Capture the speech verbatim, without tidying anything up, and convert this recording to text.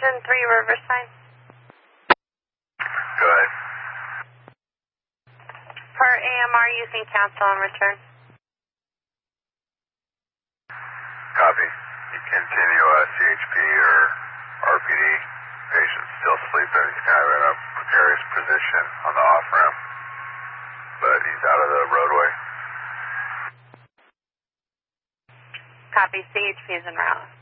Washington three, Riverside. Go ahead. Per A M R, you can cancel and return. Copy. You continue uh, C H P or R P D. Patient still sleeping. He's kind of in a precarious position on the off ramp, but he's out of the roadway. Copy. C H P is en route.